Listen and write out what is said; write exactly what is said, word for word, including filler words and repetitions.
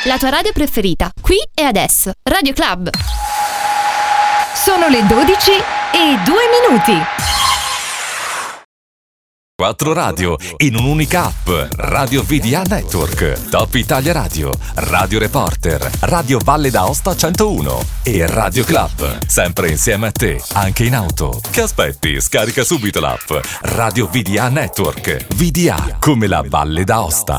La tua radio preferita, qui e adesso. Radio Club. Sono le dodici e due minuti. Quattro radio in un'unica app. Radio V D A Network, Top Italia Radio, Radio Reporter, Radio Valle d'Aosta centouno e Radio Club. Sempre insieme a te, anche in auto. Che aspetti? Scarica subito l'app. Radio V D A Network. V D A come la Valle d'Aosta.